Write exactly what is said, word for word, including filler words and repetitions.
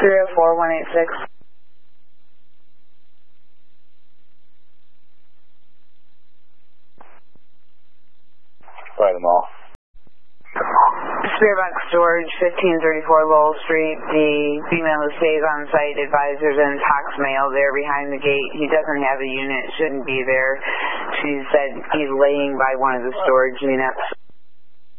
three oh four, one eight six. Right, them all. Spearbox Storage, fifteen thirty-four Lowell Street. The female who stays on site advisors and talks mail there behind the gate. He doesn't have a unit, shouldn't be there. She said he's laying by one of the storage units.